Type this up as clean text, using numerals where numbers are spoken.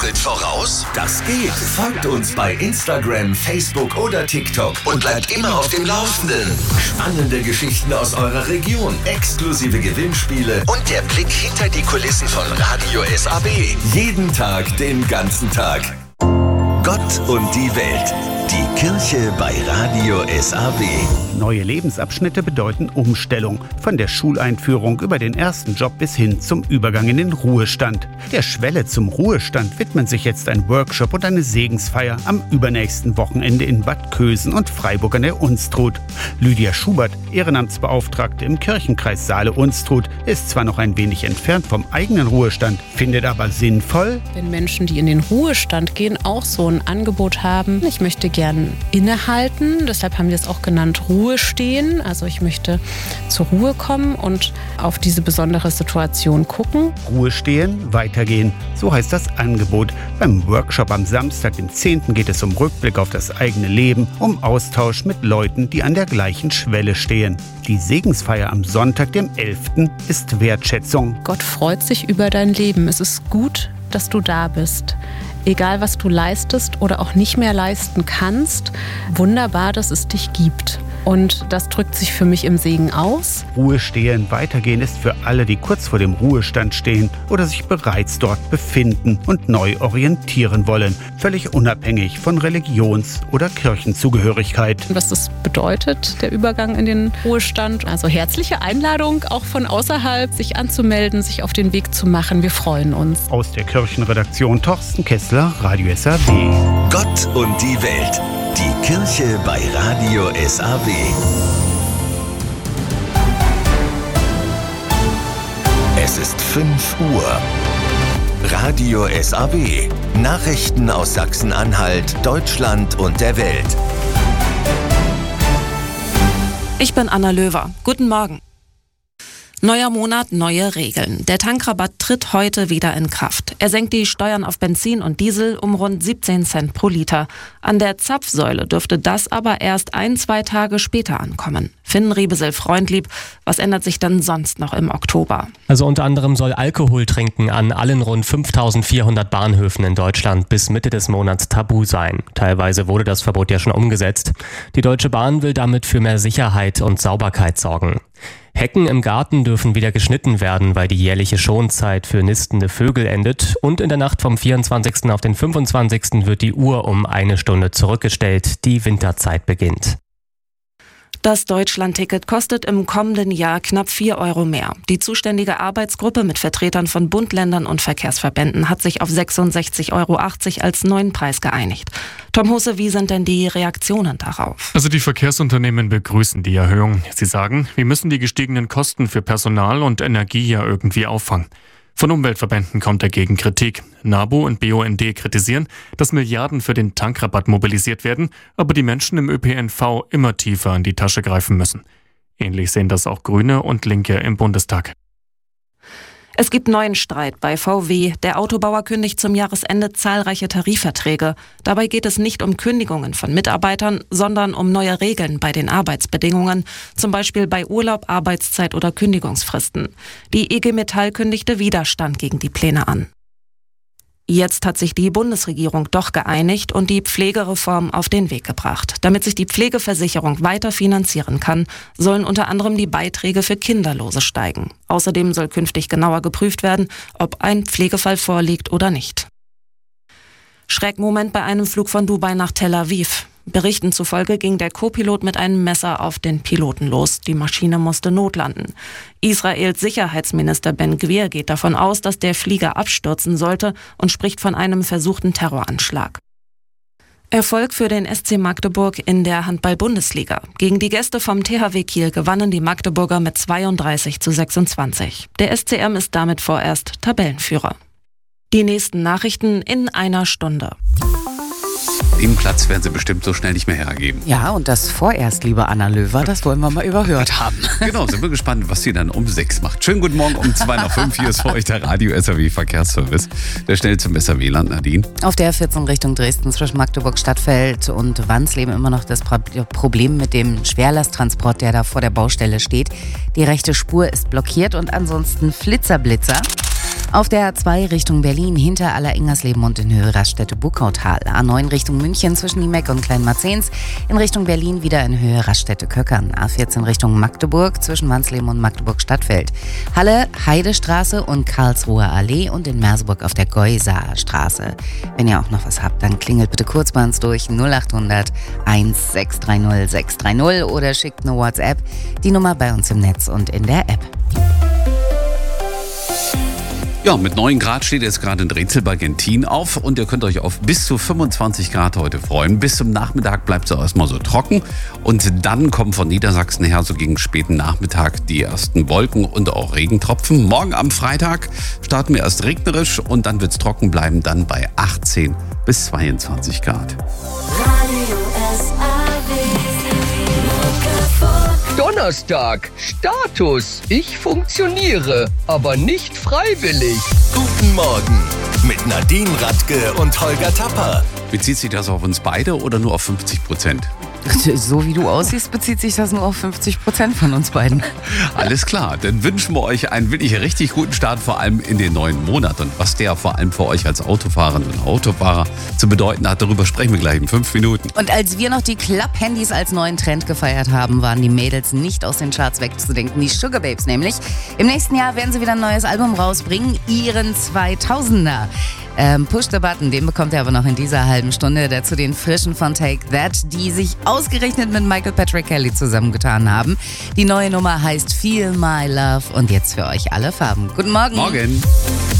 Schritt voraus? Das geht. Folgt uns bei Instagram, Facebook oder TikTok und bleibt immer auf dem Laufenden. Spannende Geschichten aus eurer Region, exklusive Gewinnspiele und der Blick hinter die Kulissen von Radio SAB. Jeden Tag, den ganzen Tag. Gott und die Welt. Die Kirche bei Radio SAB. Neue Lebensabschnitte bedeuten Umstellung. Von der Schuleinführung über den ersten Job bis hin zum Übergang in den Ruhestand. Der Schwelle zum Ruhestand widmen sich jetzt ein Workshop und eine Segensfeier am übernächsten Wochenende in Bad Kösen und Freiburg an der Unstrut. Lydia Schubert, Ehrenamtsbeauftragte im Kirchenkreis Saale-Unstrut, ist zwar noch ein wenig entfernt vom eigenen Ruhestand, findet aber sinnvoll, wenn Menschen, die in den Ruhestand gehen, auch so ein Angebot haben. Ich möchte gern innehalten, deshalb haben wir es auch genannt Ruhe stehen. Also ich möchte zur Ruhe kommen und auf diese besondere Situation gucken. Ruhe stehen, weitergehen. So heißt das Angebot. Beim Workshop am Samstag, dem 10. geht es um Rückblick auf das eigene Leben, um Austausch mit Leuten, die an der gleichen Schwelle stehen. Die Segensfeier am Sonntag, dem 11. ist Wertschätzung. Gott freut sich über dein Leben. Es ist gut, dass du da bist. Egal, was du leistest oder auch nicht mehr leisten kannst, wunderbar, dass es dich gibt. Und das drückt sich für mich im Segen aus. Ruhe stehen, weitergehen ist für alle, die kurz vor dem Ruhestand stehen oder sich bereits dort befinden und neu orientieren wollen. Völlig unabhängig von Religions- oder Kirchenzugehörigkeit. Was das bedeutet, der Übergang in den Ruhestand. Also herzliche Einladung, auch von außerhalb, sich anzumelden, sich auf den Weg zu machen. Wir freuen uns. Aus der Kirchenredaktion Thorsten Kessler, Radio SAB. Gott und die Welt. Die Kirche bei Radio SAB. Es ist 5 Uhr. Radio SAB. Nachrichten aus Sachsen-Anhalt, Deutschland und der Welt. Ich bin Anna Löwer. Guten Morgen. Neuer Monat, neue Regeln. Der Tankrabatt tritt heute wieder in Kraft. Er senkt die Steuern auf Benzin und Diesel um rund 17 Cent pro Liter. An der Zapfsäule dürfte das aber erst 1-2 Tage später ankommen. Finn Riebesel-Freundlieb, was ändert sich denn sonst noch im Oktober? Also unter anderem soll Alkoholtrinken an allen rund 5.400 Bahnhöfen in Deutschland bis Mitte des Monats tabu sein. Teilweise wurde das Verbot ja schon umgesetzt. Die Deutsche Bahn will damit für mehr Sicherheit und Sauberkeit sorgen. Hecken im Garten dürfen wieder geschnitten werden, weil die jährliche Schonzeit für nistende Vögel endet. Und in der Nacht vom 24. auf den 25. wird die Uhr um 1 Stunde zurückgestellt. Die Winterzeit beginnt. Das Deutschlandticket kostet im kommenden Jahr knapp 4 Euro mehr. Die zuständige Arbeitsgruppe mit Vertretern von Bund, Ländern und Verkehrsverbänden hat sich auf 66,80 Euro als neuen Preis geeinigt. Tom Husse, wie sind denn die Reaktionen darauf? Also die Verkehrsunternehmen begrüßen die Erhöhung. Sie sagen, wir müssen die gestiegenen Kosten für Personal und Energie ja irgendwie auffangen. Von Umweltverbänden kommt dagegen Kritik. NABU und BUND kritisieren, dass Milliarden für den Tankrabatt mobilisiert werden, aber die Menschen im ÖPNV immer tiefer in die Tasche greifen müssen. Ähnlich sehen das auch Grüne und Linke im Bundestag. Es gibt neuen Streit bei VW. Der Autobauer kündigt zum Jahresende zahlreiche Tarifverträge. Dabei geht es nicht um Kündigungen von Mitarbeitern, sondern um neue Regeln bei den Arbeitsbedingungen, zum Beispiel bei Urlaub, Arbeitszeit oder Kündigungsfristen. Die IG Metall kündigte Widerstand gegen die Pläne an. Jetzt hat sich die Bundesregierung doch geeinigt und die Pflegereform auf den Weg gebracht. Damit sich die Pflegeversicherung weiter finanzieren kann, sollen unter anderem die Beiträge für Kinderlose steigen. Außerdem soll künftig genauer geprüft werden, ob ein Pflegefall vorliegt oder nicht. Schreckmoment bei einem Flug von Dubai nach Tel Aviv. Berichten zufolge ging der Co-Pilot mit einem Messer auf den Piloten los. Die Maschine musste notlanden. Israels Sicherheitsminister Ben Gvir geht davon aus, dass der Flieger abstürzen sollte und spricht von einem versuchten Terroranschlag. Erfolg für den SC Magdeburg in der Handball-Bundesliga. Gegen die Gäste vom THW Kiel gewannen die Magdeburger mit 32:26. Der SCM ist damit vorerst Tabellenführer. Die nächsten Nachrichten in einer Stunde. Den Platz werden sie bestimmt so schnell nicht mehr hergeben. Ja, und das vorerst, liebe Anna Löwer, das wollen wir mal überhört haben. Genau, sind wir gespannt, was sie dann um 6 macht. Schönen guten Morgen um 2:05. Hier ist für euch der Radio SAW Verkehrsservice. Der schnell zum SAW-Land, Nadine. Auf der 14 Richtung Dresden zwischen Magdeburg Stadtfeld und Wansleben immer noch das Problem mit dem Schwerlasttransport, der da vor der Baustelle steht. Die rechte Spur ist blockiert und ansonsten Flitzer. Auf der A2 Richtung Berlin hinter Aller-Ingersleben und in Höhe Raststätte-Buckautal. A9 Richtung München zwischen Niemeck und Kleinmarzens. In Richtung Berlin wieder in Höhe Raststätte-Köckern. A14 Richtung Magdeburg zwischen Wansleben und Magdeburg-Stadtfeld. Halle, Heidestraße und Karlsruher Allee und in Merseburg auf der Geusaer Straße. Wenn ihr auch noch was habt, dann klingelt bitte kurz bei uns durch 0800 1630 630 oder schickt eine WhatsApp. Die Nummer bei uns im Netz und in der App. Ja, mit 9 Grad steht jetzt gerade in Rätselberg-Gentin auf und ihr könnt euch auf bis zu 25 Grad heute freuen. Bis zum Nachmittag bleibt es auch erstmal so trocken und dann kommen von Niedersachsen her so gegen späten Nachmittag die ersten Wolken und auch Regentropfen. Morgen am Freitag starten wir erst regnerisch und dann wird es trocken bleiben, dann bei 18 bis 22 Grad. Donnerstag, Status, ich funktioniere, aber nicht freiwillig. Guten Morgen mit Nadine Radke und Holger Tapper. Bezieht sich das auf uns beide oder nur auf 50%? So wie du aussiehst, bezieht sich das nur auf 50% von uns beiden. Alles klar, dann wünschen wir euch einen wirklich richtig guten Start, vor allem in den neuen Monat. Und was der vor allem für euch als Autofahrerin und Autofahrer zu bedeuten hat, darüber sprechen wir gleich in 5 Minuten. Und als wir noch die Club-Handys als neuen Trend gefeiert haben, waren die Mädels nicht aus den Charts wegzudenken. Die Sugar Babes nämlich. Im nächsten Jahr werden sie wieder ein neues Album rausbringen, ihren 2000er. Push the Button, den bekommt ihr aber noch in dieser halben Stunde. Dazu den frischen von Take That, die sich ausgerechnet mit Michael Patrick Kelly zusammengetan haben. Die neue Nummer heißt Feel My Love und jetzt für euch alle Farben. Guten Morgen. Morgen.